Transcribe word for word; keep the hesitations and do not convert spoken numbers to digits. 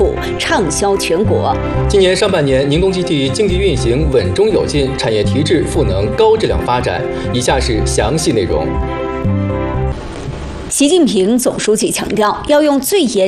土，畅销全国。 今年上半年，宁东基地经济运行稳中有进，产业提质赋能高质量发展。以下是详细内容。 习近平总书记强调，要用最严